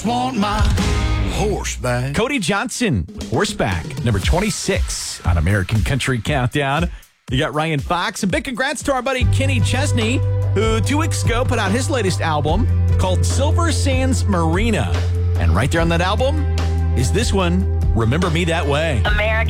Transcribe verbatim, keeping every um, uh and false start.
Want my horseback. Cody Johnson, Horseback, number twenty-six on American Country Countdown. You got Ryan Fox. And big congrats to our buddy Kenny Chesney, who two weeks ago put out his latest album called Silver Sands Marina. And right there on that album is this one, Remember Me That Way. American